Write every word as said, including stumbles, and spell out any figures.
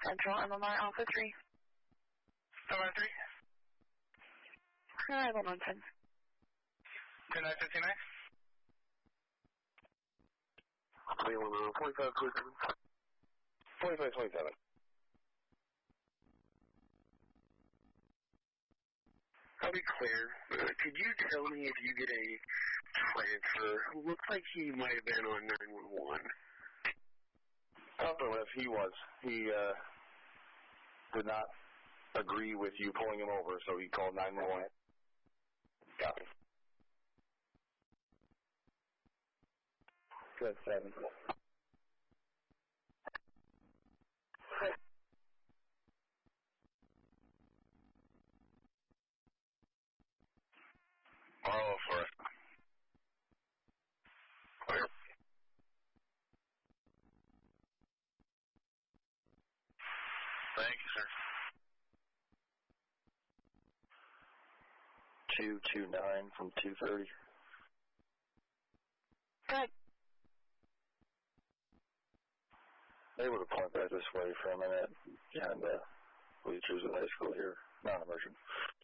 Central M M R Alpha three. M M R three. Arrival one ten. ten nine fifty-nine. Cleveland, forty-five twenty-seven. forty-five twenty-seven. I'll be clear. Uh, could you tell me if you get a transfer? Looks like he might have been on nine one one. Something if he was. He uh, did not agree with you pulling him over, so he called nine one one. Copy. Good, seven. All for it. Clear. Thank you, sir. two two nine from two thirty. Good. They would have pointed back this way for a minute, and uh, bleachers at high school here, non-emergent.